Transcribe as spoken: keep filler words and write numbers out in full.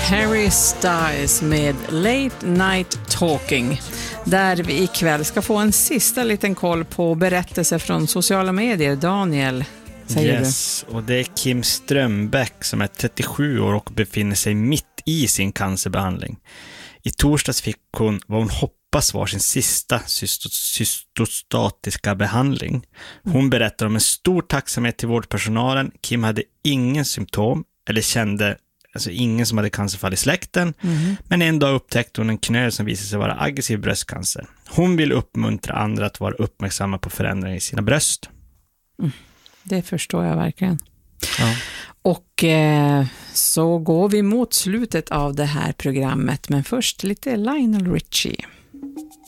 Harry Styles med Late Night Talking, där vi ikväll ska få en sista liten koll på berättelser från sociala medier. Daniel, säger yes, du? Och det är Kim Strömbäck som är trettiosju år och befinner sig mitt i sin cancerbehandling. I torsdags fick hon vad hon hoppas var sin sista cystostatiska behandling. Hon berättar om en stor tacksamhet till vårdpersonalen. Kim hade ingen symptom eller kände alltså ingen som hade cancerfall i släkten, mm. men en dag upptäckte hon en knöl som visade sig vara aggressiv bröstcancer. Hon vill uppmuntra andra att vara uppmärksamma på förändringar i sina bröst. Mm. Det förstår jag verkligen. Ja. Och eh, så går vi mot slutet av det här programmet, men först lite Lionel Richie.